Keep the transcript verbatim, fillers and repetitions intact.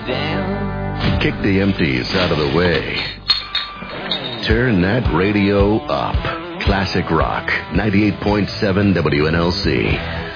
down. Kick the empties out of the way. Turn that radio up. Classic Rock, ninety-eight point seven W N L C.